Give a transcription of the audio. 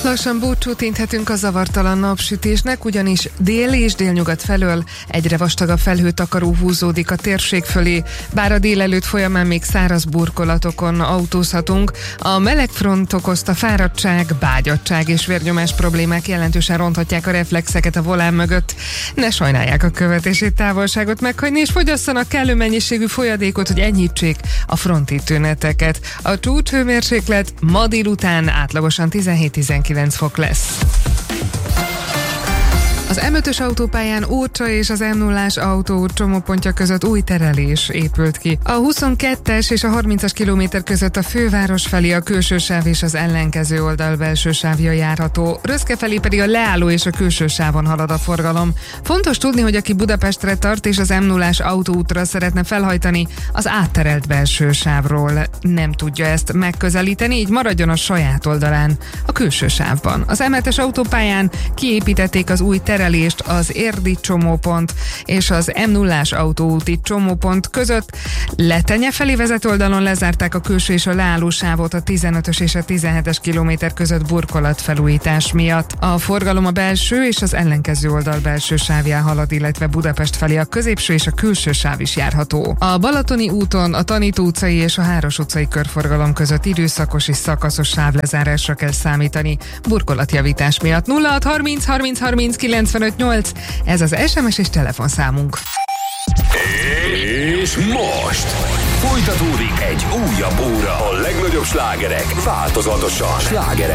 Lassan búcsút inthetünk a zavartalan napsütésnek, ugyanis dél és délnyugat felől egyre vastagabb felhőtakaró húzódik a térség fölé, bár a délelőtt folyamán még száraz burkolatokon autózhatunk. A meleg front okozta fáradtság, bágyadtság és vérnyomás problémák jelentősen ronthatják a reflexeket a volán mögött. Ne sajnálják a követési távolságot meghagyni, és fogyasszanak kellő mennyiségű folyadékot, hogy enyhítsék a fronti tüneteket. A csúcshőmérséklet ma délután átlagosan 17-19 fok lesz. Az M5-ös autópályán Ócsa és az M0-ás autóút csomópontja között új terelés épült ki. A 22-es és a 30-as kilométer között a főváros felé a külső sáv és az ellenkező oldal belső sávja járható. Röszke felé pedig a leálló és a külső sávon halad a forgalom. Fontos tudni, hogy aki Budapestre tart és az M0-ás autóútra szeretne felhajtani, az átterelt belső sávról nem tudja ezt megközelíteni, így maradjon a saját oldalán, a külső sávban. Az M7-es autópályán kiépítették az új terelést az érdi csomópont és az M0-ás autóúti csomópont között. Letenye felé vezető oldalon lezárták a külső és a leálló sávot a 15-ös és a 17-es kilométer között burkolatfelújítás miatt. A forgalom a belső és az ellenkező oldal belső sávján halad, illetve Budapest felé a középső és a külső sáv is járható. A Balatoni úton a Tanító utcai és a Háros utcai körforgalom között időszakos és szakaszos sávlezárásra kell számítani burkolatjavítás miatt. 0630 30 30 95 8, ez az SMS és telefonszámunk. És most folytatódik egy újabb óra. A legnagyobb slágerek változatosan. Slágerek